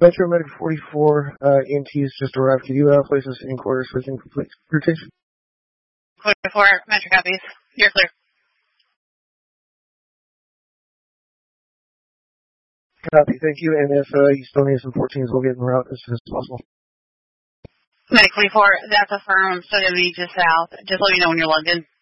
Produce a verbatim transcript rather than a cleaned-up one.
Metro Medic forty-four, uh, E M Ts just arrived. Could you uh, place us in quarters with incomplete rotation? forty-four, Metro copies. You're clear. Copy, thank you. And if uh, you still need some fourteens, we'll get in route as soon as possible. Medic forty-four, that's affirmed. I'm still going to be just south. Just let me know when you're logged in.